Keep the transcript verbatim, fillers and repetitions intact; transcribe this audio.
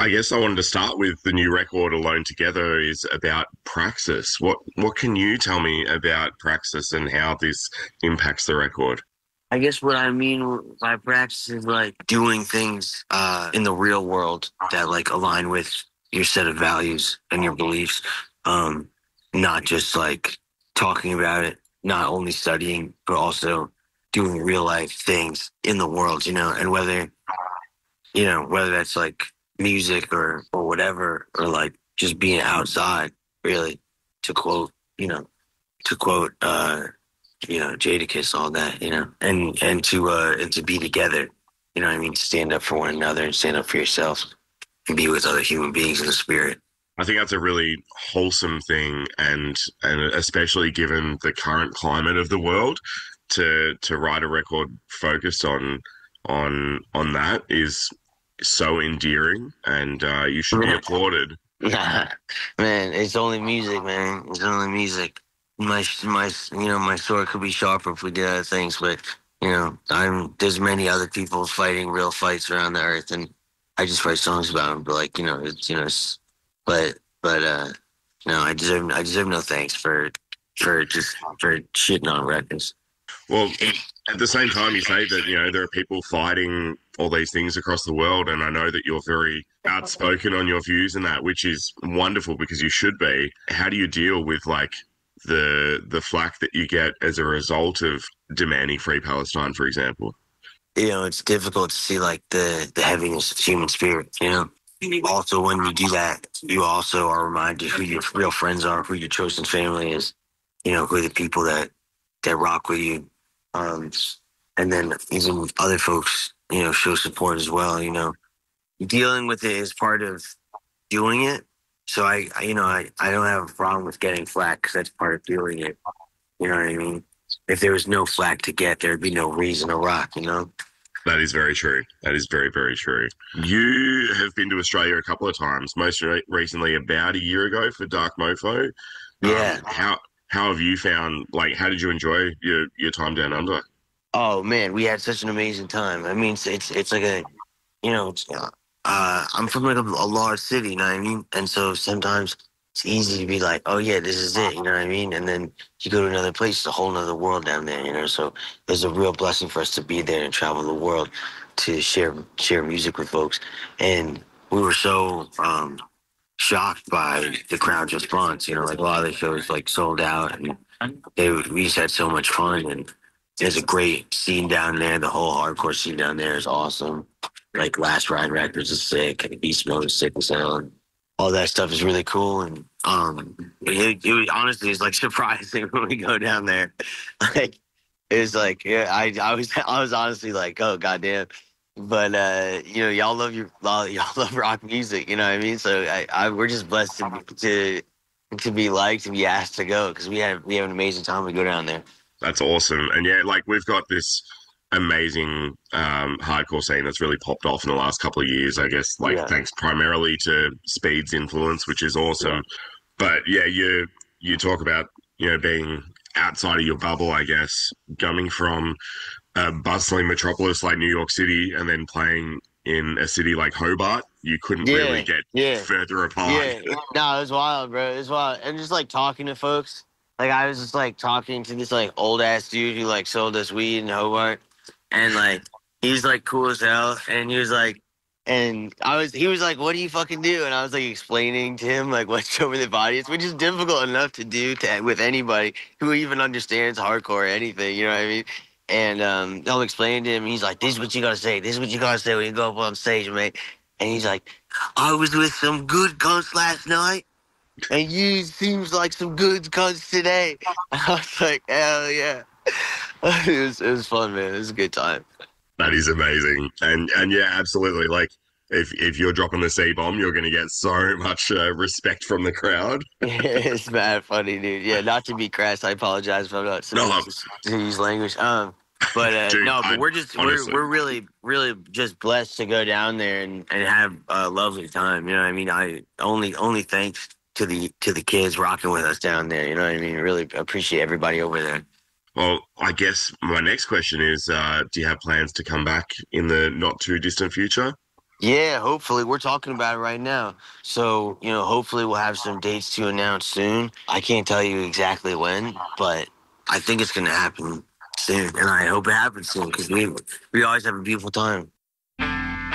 I guess I wanted to start with the new record Alone Together is about Praxis. What what can you tell me about Praxis and how this impacts the record? I guess what I mean by practice is like doing things uh, in the real world that like align with your set of values and your beliefs. Um, Not just like talking about it, not only studying, but also doing real life things in the world, you know, and whether, you know, whether that's like music or, or whatever, or like just being outside, really, to quote, you know, to quote, uh, you know, Jadakiss, all that, you know, and and to uh and to be together, you know what I mean, stand up for one another and stand up for yourself and be with other human beings in the spirit. I think that's a really wholesome thing, and and especially given the current climate of the world, to to write a record focused on on on that is so endearing, and uh, you should be applauded. Nah, man, it's only music, man. It's only music. My my you know my sword could be sharper if we did other things, but you know I'm there's many other people fighting real fights around the earth, and I just write songs about them. But like you know it's you know it's, but but uh no, I deserve I deserve no thanks for for just for shitting on records. Well, at the same time, you say that, you know, there are people fighting all these things across the world, and I know that you're very outspoken on your views and that, which is wonderful because you should be. How do you deal with like the the flack that you get as a result of demanding free Palestine, for example? You know it's difficult to see like the the heaviness of human spirit. You know. Also, when you do that, you also are reminded who your real friends are, who your chosen family is, you know, who are the people that that rock with you. Um, and then even other folks, you know, show support as well. You know, dealing with it is part of doing it. So I, I you know, I, I don't have a problem with getting flack because that's part of doing it. You know what I mean? If there was no flack to get, there'd be no reason to rock. You know? That is very true. That is very, very true. You have been to Australia a couple of times, most re recently about a year ago for Dark Mofo. Um, Yeah. how how have you found, like, how did you enjoy your your time down under? Oh man, we had such an amazing time. I mean, it's it's, it's like a, you know, it's, uh, uh, I'm from like a, a large city, you know what I mean? And so sometimes it's easy to be like, oh yeah, this is it, you know what I mean? And then you go to another place, it's a whole nother world down there, you know? So it's a real blessing for us to be there and travel the world to share share music with folks. And we were so um, shocked by the crowd's response, you know, like a lot of the shows like sold out and they, we just had so much fun and there's a great scene down there. The whole hardcore scene down there is awesome. Like Last Ride Records is sick, and Beast Mode is sick and sound. All that stuff is really cool, and um, it, it was, honestly it's like surprising when we go down there. Like it was like yeah, I I was I was honestly like oh goddamn, but uh, you know y'all love your y'all love rock music, you know what I mean? So I, I we're just blessed to to to be liked and be asked to go because we have we have an amazing time. We go down there. That's awesome. And yeah, like we've got this amazing um, hardcore scene that's really popped off in the last couple of years, I guess, like Yeah, thanks primarily to Speed's influence, which is yeah. awesome. But yeah, you you talk about, you know, being outside of your bubble, I guess, coming from a bustling metropolis like New York City and then playing in a city like Hobart, you couldn't really Yeah, get yeah, further apart. yeah. No, it was wild, bro. It was wild. And just like talking to folks. Like I was just like talking to this like old ass dude who like sold us weed in Hobart. And like he's like cool as hell. And he was like and I was he was like, what do you fucking do? And I was like explaining to him like what's over the bodies, which is difficult enough to do to with anybody who even understands hardcore or anything, you know what I mean? And um, I'll explain to him. He's like, "This is what you gotta say. This is what you gotta say when you go up on stage, mate." And he's like, I was with some good cunts last night, and you seems like some good cunts today. I was like, hell yeah. It was, it was fun, man. It was a good time. That is amazing. And and yeah, absolutely. Like if if you're dropping the C bomb, you're going to get so much uh, respect from the crowd. It's mad funny, dude. Yeah, not to be crass, I apologize if I'm not No, supposed to, to use language. Um, but uh, dude, no, but I we're just we're honestly, we're really really just blessed to go down there and, and have a lovely time. You know what I mean? I only only thanks to the to the kids rocking with us down there. You know what I mean? Really appreciate everybody over there. well, I guess my next question is, uh, do you have plans to come back in the not too distant future? Yeah, hopefully we're talking about it right now. So, you know, hopefully we'll have some dates to announce soon. I can't tell you exactly when, but I think it's going to happen soon. And I hope it happens soon because we, we always have a beautiful time.